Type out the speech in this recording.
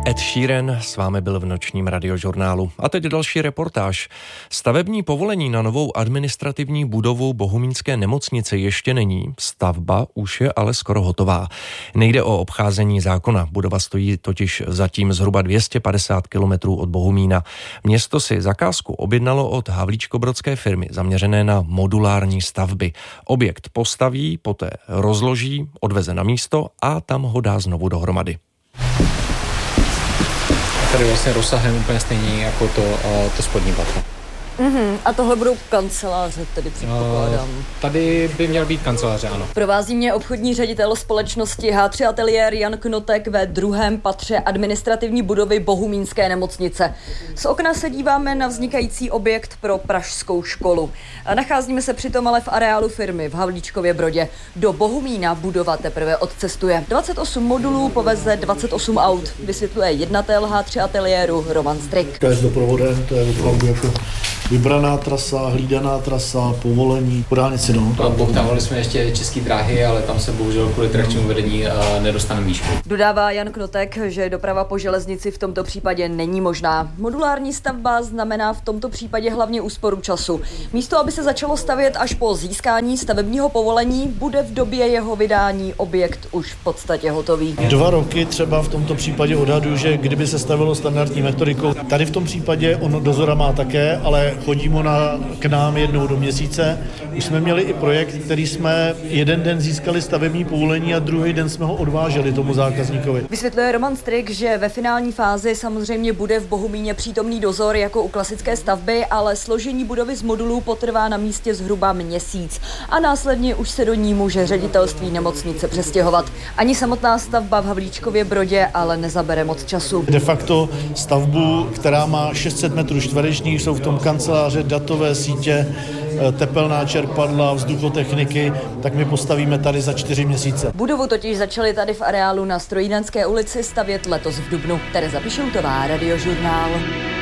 Ed Sheeran s vámi byl v nočním radiožurnálu. A teď další reportáž. Stavební povolení na novou administrativní budovu Bohumínské nemocnice ještě není. Stavba už je ale skoro hotová. Nejde o obcházení zákona. Budova stojí totiž zatím zhruba 250 kilometrů od Bohumína. Město si zakázku objednalo od havlíčkobrodské firmy zaměřené na modulární stavby. Objekt postaví, poté rozloží, odveze na místo a tam ho dá znovu dohromady. Tady vlastně rozsahem úplně stejný jako to spodní patro. A tohle budou kanceláře, tedy předpokládám. Tady by měl být kanceláře, ano. Provází mě obchodní ředitel společnosti H3 Ateliér Jan Knotek ve druhém patře administrativní budovy Bohumínské nemocnice. Z okna se díváme na vznikající objekt pro pražskou školu. Nacházíme se přitom ale v areálu firmy v Havlíčkově Brodě. Do Bohumína budova teprve odcestuje. 28 modulů poveze 28 aut, vysvětluje jednatel H3 Ateliéru Roman Strik. To je s doprovodem, to je opravdu jako vybraná trasa, hlídaná trasa, povolení, po dálnici, no. Obtávali jsme ještě České dráhy, ale tam se bohužel kvůli trakčnímu vedení nedostaneme výšku. Dodává Jan Knotek, že doprava po železnici v tomto případě není možná. Modulární stavba znamená v tomto případě hlavně úsporu času. Místo, aby se začalo stavět až po získání stavebního povolení, bude v době jeho vydání objekt už v podstatě hotový. 2 roky třeba v tomto případě odhaduju, že kdyby se stavilo standardní metodikou. Tady v tom případě on dozora má také, ale chodí mu k nám jednou do měsíce. Už jsme měli i projekt, který jsme jeden den získali stavební povolení a druhý den jsme ho odváželi tomu zákazníkovi. Vysvětluje Roman Strik, že ve finální fázi samozřejmě bude v Bohumíně přítomný dozor jako u klasické stavby, ale složení budovy z modulů potrvá na místě zhruba měsíc a následně už se do ní může ředitelství nemocnice přestěhovat. Ani samotná stavba v Havlíčkově Brodě ale nezabere moc času. De facto stavbu, která má 600 metrů čtverečních, jsou v tom kanceláře, datové sítě, tepelná čerpadla, vzduchotechniky, tak my postavíme tady za 4 měsíce. Budovu totiž začali tady v areálu na Strojírenské ulici stavět letos v dubnu. Tereza Pišoutová, Radiožurnál.